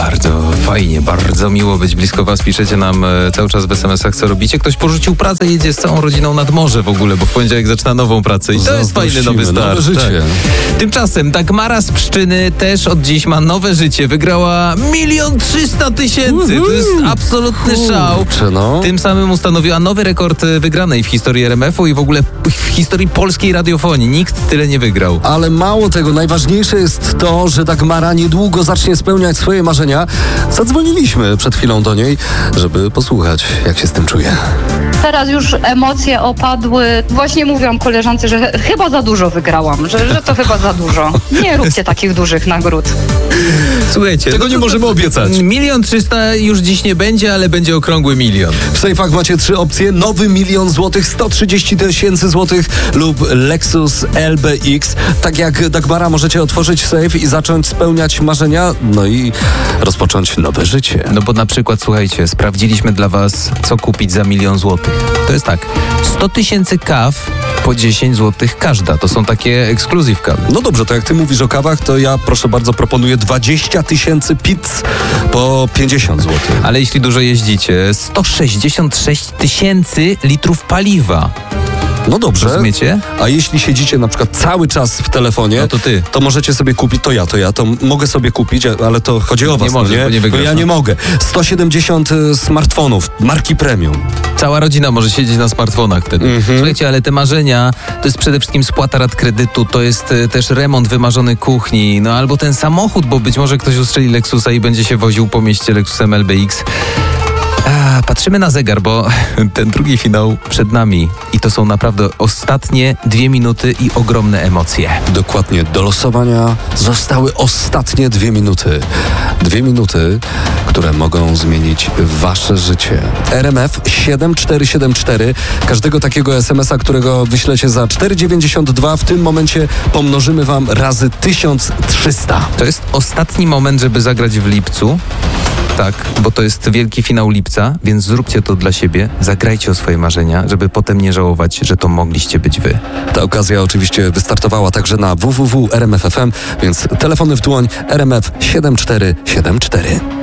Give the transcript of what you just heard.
Bardzo fajnie, bardzo miło być blisko was. Piszecie nam cały czas w SMS-ach, co robicie. Ktoś porzucił pracę i jedzie z całą rodziną nad morze w ogóle, bo w poniedziałek zaczyna nową pracę i to jest fajny nowy start. Nowe życie. Tak. Tymczasem Dagmara z Pszczyny też od dziś ma nowe życie. Wygrała 1 300 000. To jest absolutny szał. No. Tym samym ustanowiła nowy rekord wygranej w historii RMF-u i w ogóle w historii polskiej radiofonii. Nikt tyle nie wygrał. Ale mało tego, najważniejsze jest to, że Dagmara niedługo zacznie spełniać swoje marzenia. Zadzwoniliśmy przed chwilą do niej, żeby posłuchać, jak się z tym czuje. Teraz już emocje opadły. Właśnie mówiłam koleżance, że chyba za dużo wygrałam, że to chyba za dużo. Nie róbcie takich dużych nagród. Słuchajcie, Tego nie możemy obiecać. 1 300 000 już dziś nie będzie, ale będzie okrągły 1 000 000. W sejfach macie 3 opcje. Nowy 1 000 000 złotych, 130 000 złotych lub Lexus LBX. Tak jak Dagmara możecie otworzyć sejf i zacząć spełniać marzenia, no i rozpocząć nowe życie. No bo na przykład, słuchajcie, sprawdziliśmy dla was, co kupić za 1 000 000 złotych. To jest tak, 100 000 kaw po 10 zł każda. To są takie ekskluzyw kawy. No dobrze, to jak ty mówisz o kawach, to ja proszę bardzo proponuję 20 000 pizz po 50 zł. Ale jeśli dużo jeździcie, 166 000 litrów paliwa. No dobrze. Rozumiecie? A jeśli siedzicie na przykład cały czas w telefonie, No to ty. To możecie sobie kupić, to mogę sobie kupić, ale to chodzi o was, Nie możesz, nie? bo nie wygrasz, ja nie mogę. 170 smartfonów, marki premium. Cała rodzina może siedzieć na smartfonach wtedy. Słuchajcie, ale te marzenia to jest przede wszystkim spłata rat kredytu, to jest też remont wymarzony kuchni, no albo ten samochód, bo być może ktoś ustrzeli Lexusa i będzie się woził po mieście Lexusem LBX. Patrzymy na zegar, bo ten drugi finał przed nami i to są naprawdę ostatnie 2 minuty i ogromne emocje. Dokładnie, do losowania zostały ostatnie 2 minuty. 2 minuty, które mogą zmienić wasze życie. RMF 7474. Każdego takiego SMS-a, którego wyślecie za 4,92, w tym momencie pomnożymy wam razy 1300. To jest ostatni moment, żeby zagrać w lipcu. Tak, bo to jest wielki finał lipca, więc zróbcie to dla siebie, zagrajcie o swoje marzenia, żeby potem nie żałować, że to mogliście być wy. Ta okazja oczywiście wystartowała także na www.rmf.fm, więc telefony w dłoń RMF 7474.